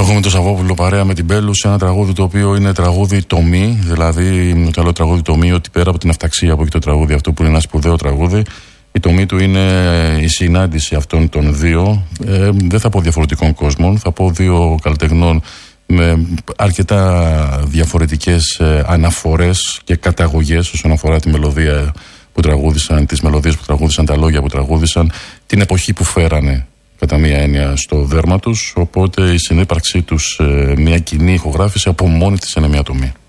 Εγώ με τον Σαββόπουλο παρέα με την Μπέλου σε ένα τραγούδι το οποίο είναι τραγούδι τομή. Δηλαδή, το άλλο τραγούδι τομή, ότι πέρα από την αυταξία που έχει το τραγούδι αυτό, που είναι ένα σπουδαίο τραγούδι, η τομή του είναι η συνάντηση αυτών των δύο. Δεν θα πω διαφορετικών κόσμων, θα πω δύο καλλιτεχνών με αρκετά διαφορετικές αναφορές και καταγωγές όσον αφορά τη μελωδία που τραγούδισαν, τις μελωδίες που τραγούδισαν, τα λόγια που τραγούδισαν, την εποχή που φέρανε κατά μία έννοια στο δέρμα τους. Οπότε η συνύπαρξή τους, μια κοινή ηχογράφηση από μόνη της είναι μια τομή.